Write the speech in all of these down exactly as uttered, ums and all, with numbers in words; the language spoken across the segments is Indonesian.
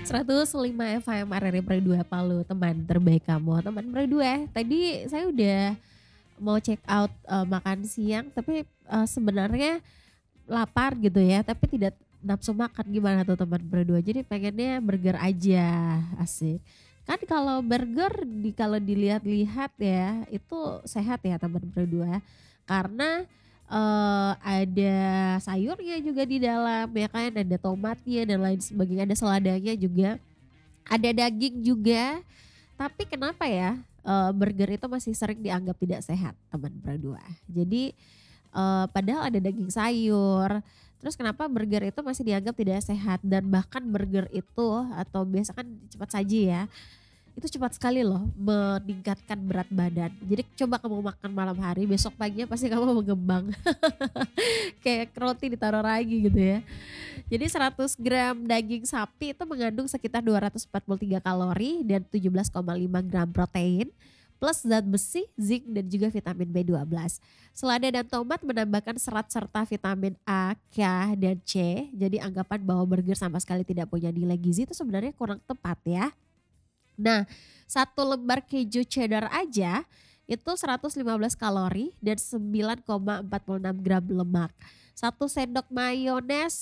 seratus lima F M R R I Pro dua Palu, teman terbaik kamu. Teman Pro dua, tadi saya udah mau check out, eee, makan siang tapi, eee, sebenarnya lapar gitu ya, tapi tidak nafsu makan. Gimana tuh teman Pro dua? Jadi pengennya burger aja, asik. Kan kalau burger di kalau dilihat-lihat ya, itu sehat ya teman Pro dua, karena, eee, ada sayurnya juga di dalam ya kan, ada tomatnya dan lain sebagainya, ada seladanya juga, ada daging juga. Tapi kenapa ya, eee, burger itu masih sering dianggap tidak sehat teman Pro dua. Jadi, eee, padahal ada daging sayur, terus kenapa burger itu masih dianggap tidak sehat dan bahkan burger itu atau biasa kan cepat saji ya, itu cepat sekali loh meningkatkan berat badan. Jadi coba kamu makan malam hari, besok paginya pasti kamu mengembang. Kayak roti ditaruh ragi gitu ya. Jadi seratus gram daging sapi itu mengandung sekitar dua ratus empat puluh tiga kalori dan tujuh belas koma lima gram protein, plus zat besi, zinc dan juga vitamin B dua belas. Selada dan tomat menambahkan serat serta vitamin A, K, dan C. Jadi anggapan bahwa burger sama sekali tidak punya nilai gizi itu sebenarnya kurang tepat ya. Nah, satu lembar keju cheddar aja itu seratus lima belas kalori dan sembilan koma empat puluh enam gram lemak. Satu sendok mayones,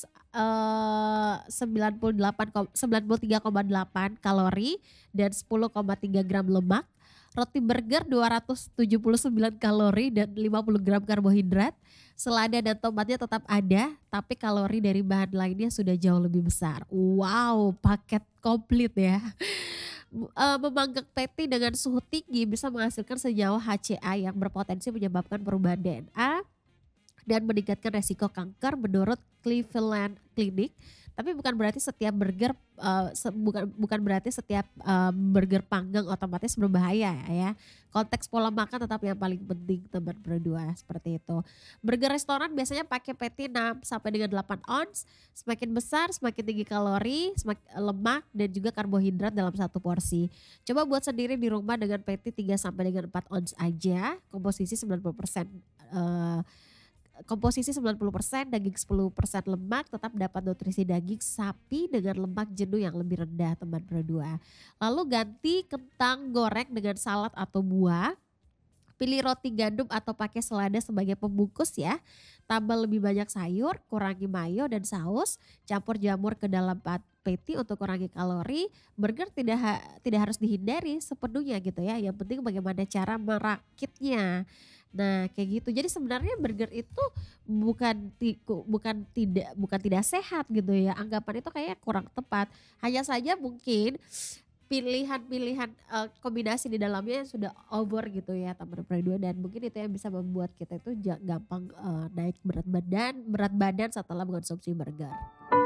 eee, sembilan puluh delapan ko sembilan puluh tiga koma delapan kalori dan sepuluh koma tiga gram lemak. Roti burger dua ratus tujuh puluh sembilan kalori dan lima puluh gram karbohidrat. Selada dan tomatnya tetap ada, tapi kalori dari bahan lainnya sudah jauh lebih besar. Wow, paket komplit ya. Bu eee, memanggang patty dengan suhu tinggi bisa menghasilkan senyawa H C A yang berpotensi menyebabkan perubahan D N A dan meningkatkan resiko kanker menurut Cleveland Clinic. Tapi bukan berarti setiap burger, eee, se bukan bukan berarti setiap, eee, burger panggang otomatis berbahaya ya. Konteks pola makan tetap yang paling penting teman Pro dua, seperti itu. Burger restoran biasanya pakai patty enam sampai dengan delapan ons, semakin besar semakin tinggi kalori, semak lemak dan juga karbohidrat dalam satu porsi. Coba buat sendiri di rumah dengan patty tiga sampai dengan empat ons aja, komposisi sembilan puluh persen, eee komposisi sembilan puluh persen daging sepuluh persen lemak, tetap dapat nutrisi daging sapi dengan lemak jenuh yang lebih rendah teman Pro dua. Lalu ganti kentang goreng dengan salad atau buah, pilih roti gandum atau pakai selada sebagai pembungkus ya. Tambah lebih banyak sayur, kurangi mayo dan saus, campur jamur ke dalam pat patty untuk kurangi kalori. Burger tidak ha tidak harus dihindari sepenuhnya gitu ya, yang penting bagaimana cara merakitnya. Nah kayak gitu, jadi sebenarnya burger itu bukan tiku bukan tidak bukan tidak sehat gitu ya, anggapan itu kayaknya kurang tepat. Hanya saja mungkin pilihan-pilihan, eee, kombinasi di dalamnya yang sudah over gitu ya teman Pro dua dan mungkin itu yang bisa membuat kita itu ja gampang, eee, naik berat badan berat badan setelah mengonsumsi burger.